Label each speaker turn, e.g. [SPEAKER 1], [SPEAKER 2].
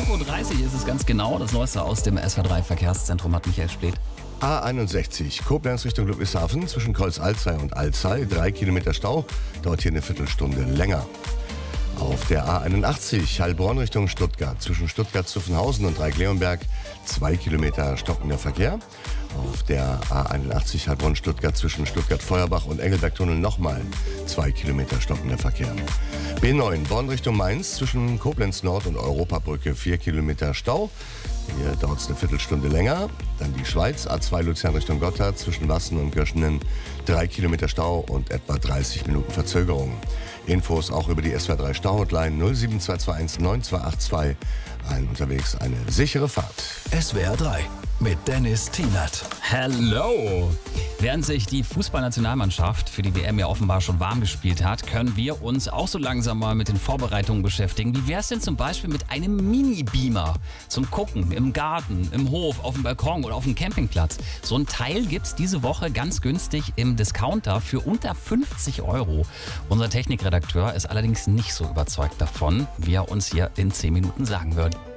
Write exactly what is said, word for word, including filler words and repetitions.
[SPEAKER 1] elf Uhr dreißig ist es ganz genau. Das Neueste aus dem S W R drei Verkehrszentrum hat Michael Spleth.
[SPEAKER 2] A einundsechzig, Koblenz Richtung Ludwigshafen, zwischen Kreuz-Alzey und Alzey, drei Kilometer Stau, dauert hier eine Viertelstunde länger. Auf der A einundachtzig, Heilbronn Richtung Stuttgart, zwischen Stuttgart-Zuffenhausen und Dreieck-Leonberg, zwei Kilometer stockender Verkehr. Auf der A einundachtzig, Heilbronn-Stuttgart, zwischen Stuttgart-Feuerbach und Engelberg-Tunnel nochmal zwei Kilometer stockender Verkehr. B neun, Bonn Richtung Mainz, zwischen Koblenz Nord und Europabrücke, vier Kilometer Stau. Hier dauert es eine Viertelstunde länger. Dann die Schweiz, A zwei Luzern Richtung Gotthard, zwischen Wassen und Göschenen, drei Kilometer Stau und etwa dreißig Minuten Verzögerung. Infos auch über die S W R drei Stau-Hotline null sieben zwei zwei eins neun zwei acht zwei. Allen unterwegs eine sichere Fahrt.
[SPEAKER 3] S W R drei mit Dennis Tienert.
[SPEAKER 1] Hello! Während sich die Fußballnationalmannschaft für die W M ja offenbar schon warm gespielt hat, können wir uns auch so langsam mal mit den Vorbereitungen beschäftigen. Wie wäre es denn zum Beispiel mit einem Mini-Beamer zum Gucken im Garten, im Hof, auf dem Balkon oder auf dem Campingplatz? So ein Teil gibt es diese Woche ganz günstig im Discounter für unter fünfzig Euro. Unser Technikredakteur ist allerdings nicht so überzeugt davon, wie er uns hier in zehn Minuten sagen wird.